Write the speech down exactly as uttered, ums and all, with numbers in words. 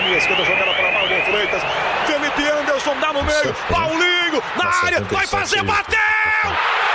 linha esquerda, jogada para Marlon Freitas. Felipe Anderson dá no meio. Paulinho na área, vai fazer, bateu!